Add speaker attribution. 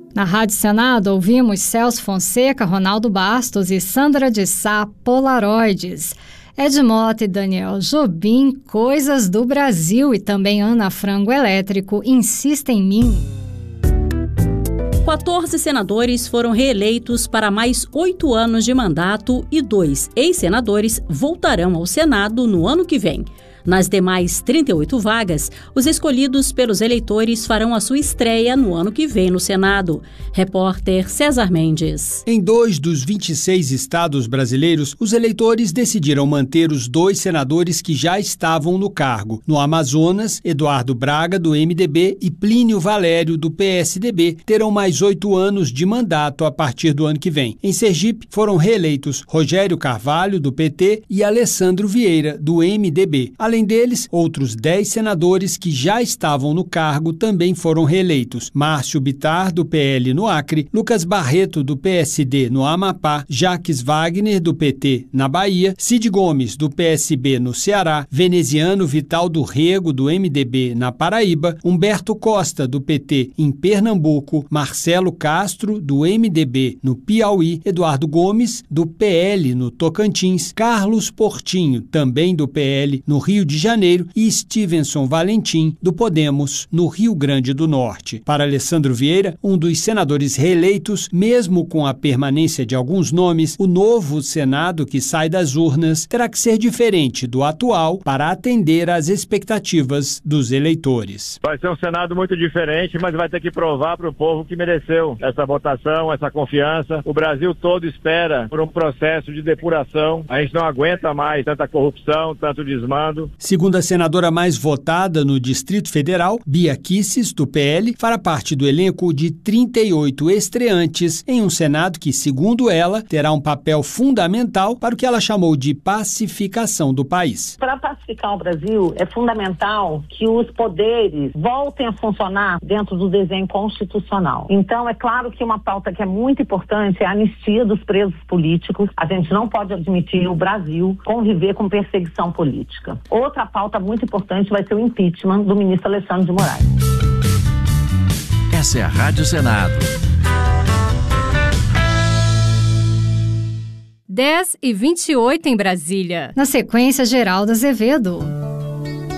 Speaker 1: Na Rádio Senado, ouvimos Celso Fonseca, Ronaldo Bastos e Sandra de Sá, Polaroides. Ed Mota e Daniel Jobim, Coisas do Brasil, e também Ana Frango Elétrico, Insista em Mim.
Speaker 2: 14 senadores foram reeleitos para mais 8 anos de mandato e 2 ex-senadores voltarão ao Senado no ano que vem. Nas demais 38 vagas, os escolhidos pelos eleitores farão a sua estreia no ano que vem no Senado. Repórter César Mendes.
Speaker 3: Em 2 dos 26 estados brasileiros, os eleitores decidiram manter os 2 senadores que já estavam no cargo. No Amazonas, Eduardo Braga, do MDB, e Plínio Valério, do PSDB, terão mais 8 anos de mandato a partir do ano que vem. Em Sergipe, foram reeleitos Rogério Carvalho, do PT, e Alessandro Vieira, do MDB. Além deles, outros 10 senadores que já estavam no cargo também foram reeleitos. Márcio Bittar, do PL no Acre, Lucas Barreto, do PSD no Amapá, Jaques Wagner, do PT na Bahia, Cid Gomes, do PSB no Ceará, Veneziano Vital do Rego, do MDB na Paraíba, Humberto Costa, do PT em Pernambuco, Marcelo Castro, do MDB no Piauí, Eduardo Gomes, do PL no Tocantins, Carlos Portinho, também do PL no Rio de Janeiro, e Stevenson Valentim, do Podemos, no Rio Grande do Norte. Para Alessandro Vieira, um dos senadores reeleitos, mesmo com a permanência de alguns nomes, o novo Senado que sai das urnas terá que ser diferente do atual para atender às expectativas dos eleitores.
Speaker 4: Vai ser um Senado muito diferente, mas vai ter que provar para o povo que mereceu essa votação, essa confiança. O Brasil todo espera por um processo de depuração. A gente não aguenta mais tanta corrupção, tanto desmando.
Speaker 3: Segundo a senadora mais votada no Distrito Federal, Bia Kicis, do PL, fará parte do elenco de 38 estreantes em um Senado que, segundo ela, terá um papel fundamental para o que ela chamou de pacificação do país.
Speaker 5: Para pacificar o Brasil, é fundamental que os poderes voltem a funcionar dentro do desenho constitucional. Então, é claro que uma pauta que é muito importante é a anistia dos presos políticos. A gente não pode admitir o Brasil conviver com perseguição política. Outra pauta muito importante vai ser o impeachment do ministro Alexandre de Moraes.
Speaker 6: Essa é a Rádio Senado.
Speaker 1: 10h28 em Brasília. Na sequência, Geraldo Azevedo.